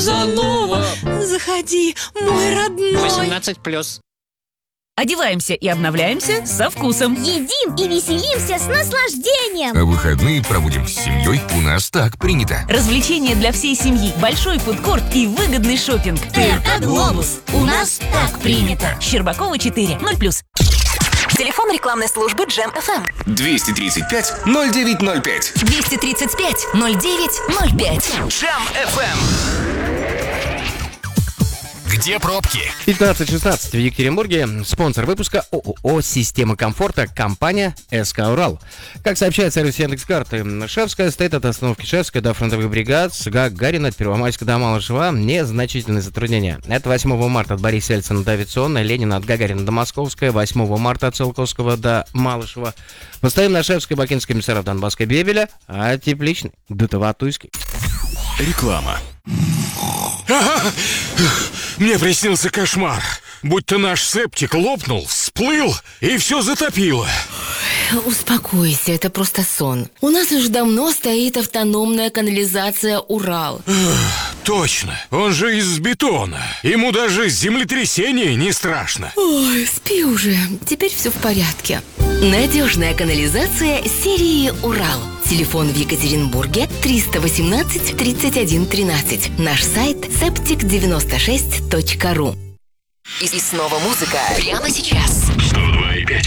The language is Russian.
Казанова. Заходи, мой родной. 18+. Одеваемся и обновляемся со вкусом. Едим и веселимся с наслаждением. А выходные проводим с семьей. У нас так принято. Развлечения для всей семьи, большой фудкорт и выгодный шопинг. ТРК «Глобус». У нас так принято. Щербакова 4, 0+. Телефон рекламной службы Джем FM. 235-0905. 235-0905. Джем FM. Где пробки? 15:16 в Екатеринбурге. Спонсор выпуска ООО «Система комфорта», компания СК «Урал». Как сообщает сервис Яндекс.Карты, Шевская стоит от остановки Шевская до фронтовых бригад, с Гагарина от Первомайска до Малышева. Незначительные затруднения. Это 8 марта от Бориса Ельцина до Авиационной, Ленина от Гагарина до Московская, 8 марта от Циолковского до Малышева. Постоим на Шевской, Бакинской, Комиссаров, Донбасской, Бебеля, а Тепличный до Таватуйской. Реклама. Мне приснился кошмар. Будто наш септик лопнул, всплыл и все затопило. Успокойся, это просто сон. У нас уже давно стоит автономная канализация «Урал». Точно, он же из бетона. Ему даже землетрясение не страшно. Ой, спи уже, теперь все в порядке. Надежная канализация серии «Урал». Телефон в Екатеринбурге 318 31 13. Наш сайт septic96.ru. И снова музыка прямо сейчас.